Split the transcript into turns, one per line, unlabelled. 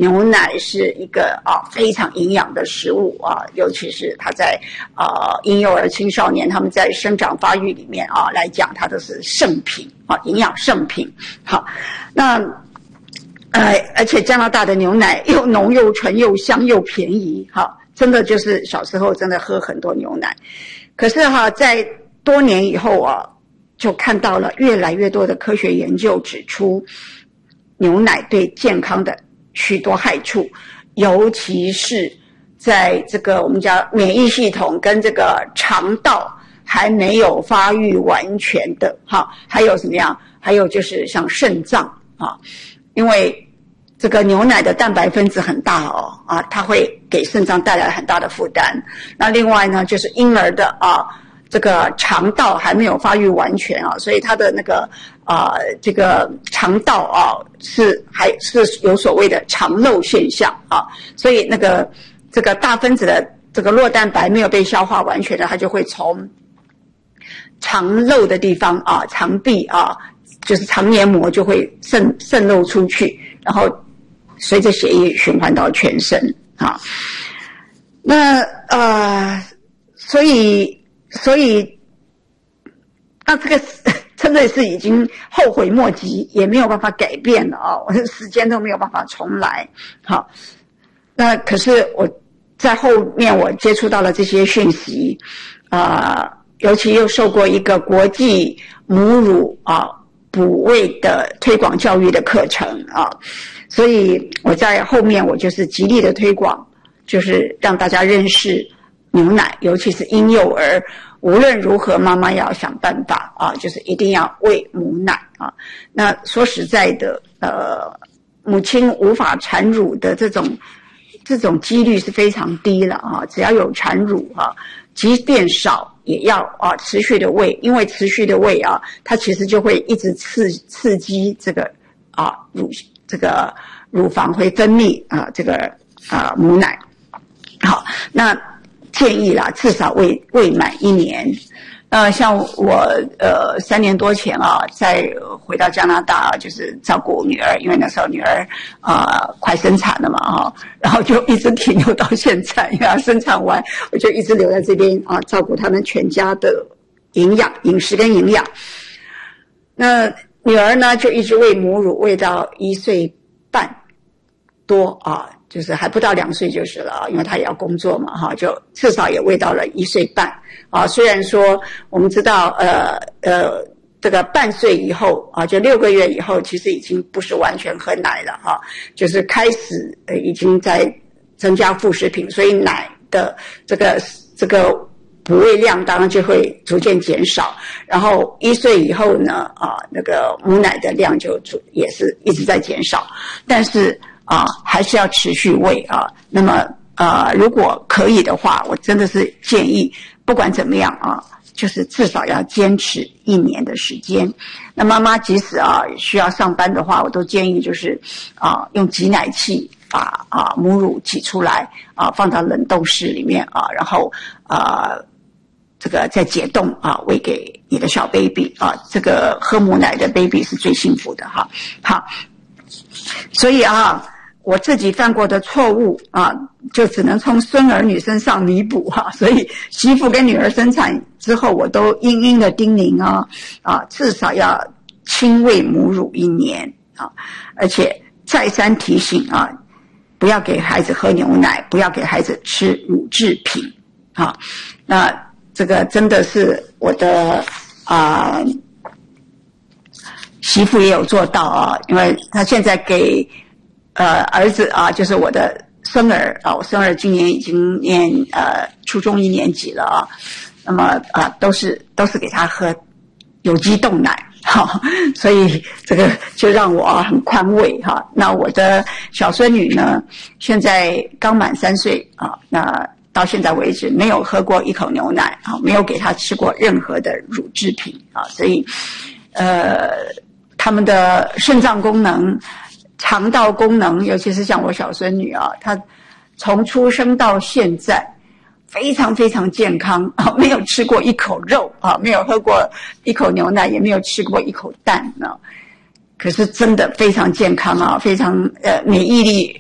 牛奶是一个非常营养的食物啊，尤其是它在婴幼儿青少年他们在生长发育里面来讲，它都是圣品啊，营养圣品。好，那而且加拿大的牛奶又浓又纯又香又便宜，哈，真的就是小时候真的喝很多牛奶。可是在多年以后就看到了越来越多的科学研究指出牛奶对健康的许多害处，尤其是在这个我们讲免疫系统跟这个肠道还没有发育完全的还有什么样？还有就是像肾脏因为这个牛奶的蛋白分子很大它会给肾脏带来很大的负担。那另外呢，就是婴儿的这个肠道还没有发育完全所以它的那个这个肠道还是有所谓的肠漏现象所以那个这个大分子的这个酪蛋白没有被消化完全的，它就会从肠漏的地方肠壁就是肠黏膜就会渗漏出去，然后随着血液循环到全身那所以那这个真的是已经后悔莫及，也没有办法改变了我的时间都没有办法重来。好，那可是我在后面我接触到了这些讯息尤其又受过一个国际母乳哺喂的推广教育的课程所以我在后面我就是极力的推广，就是让大家认识牛奶，尤其是婴幼儿，无论如何妈妈要想办法就是一定要喂母奶那说实在的母亲无法产乳的这种几率是非常低了只要有产乳即便少也要持续的喂，因为持续的喂它其实就会一直刺激这个乳房会分泌这个母奶。好，那建议啦，至少喂满1年。像我3年多前再回到加拿大就是照顾女儿，因为那时候女儿快生产了嘛然后就一直停留到现在，因为她生产完我就一直留在这边照顾他们全家的饮食跟营养。那女儿呢就一直喂母乳喂到1岁半多就是还不到2岁就是了因为她也要工作嘛就至少也喂到了1岁半虽然说我们知道这个半岁以后就6个月以后其实已经不是完全喝奶了就是开始已经在增加副食品，所以奶的这个哺喂量当然就会逐渐减少，然后1岁以后呢那个母奶的量就也是一直在减少，但是还是要持续喂那么如果可以的话，我真的是建议不管怎么样就是至少要坚持1年的时间。那妈妈即使需要上班的话，我都建议就是用挤奶器把母乳挤出来放到冷冻室里面然后这个再解冻喂给你的小 baby 这个喝母奶的 baby 是最幸福的好，所以我自己犯过的错误就只能从孙儿女身上弥补所以媳妇跟女儿生产之后，我都殷殷的叮咛至少要亲喂母乳1年而且再三提醒不要给孩子喝牛奶，不要给孩子吃乳制品那这个真的是我的媳妇也有做到因为她现在给儿子就是我的孙儿我孙儿今年已经念初中1年级了那么都是给他喝有机冻奶所以这个就让我很宽慰那我的小孙女呢现在刚满3岁那到现在为止没有喝过1口牛奶没有给她吃过任何的乳制品所以他们的肾脏功能肠道功能，尤其是像我小孙女她从出生到现在非常非常健康没有吃过1口肉没有喝过1口牛奶，也没有吃过1口蛋可是真的非常健康非常免疫力